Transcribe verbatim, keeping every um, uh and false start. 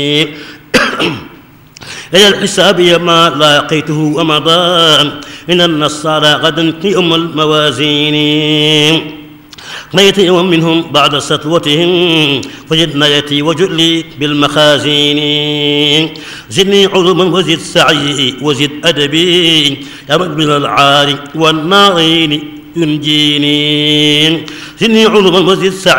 إلى الحساب ما لاقيته ومضى إن النصارى غدا يوم الموازين ليت يوم منهم بعد سطوتهم فجدنا يتي وجلي بالمخازين زدني علما وزد سعي وزد أدبي يا رب من العار والنارين ينجيني زدني علما وزد سعي